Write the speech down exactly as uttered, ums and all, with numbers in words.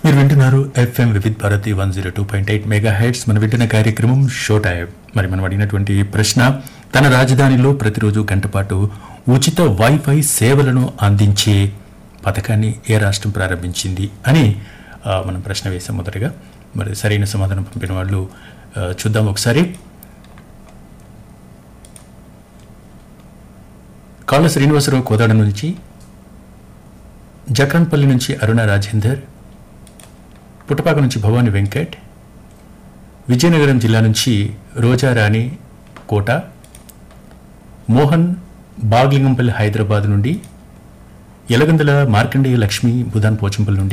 మీరు వింటున్నారు FM Vividh Bharati one zero two point eight mega heads. మనం వింటున్న కార్యక్రమం షో టైం. మరి మనం అడిగినటువంటి ప్రశ్న, తన రాజధానిలో ప్రతిరోజు గంట పాటు ఉచిత వైఫై సేవలను అందించే పథకాన్ని ఏ రాష్ట్రం ప్రారంభించింది అని ఆ, మనం ప్రశ్న వేసాం మొదటగా. మరి సరైన సమాధానం పంపిన వాళ్ళు ఆ, చూద్దాం ఒకసారి. కాళ్ళ శ్రీనివాసరావు కోదాడ నుంచి, జక్రన్పల్లి నుంచి అరుణ రాజేందర్, పుట్టపాక నుంచి భవాని వెంకట్, విజయనగరం జిల్లా నుంచి రోజారాణి కోట, మోహన్ బాగ్లింగంపల్లి హైదరాబాద్ నుండి, యలగందల మార్కండేయ లక్ష్మి బుధాన్ పోచంపల్లి నుండి,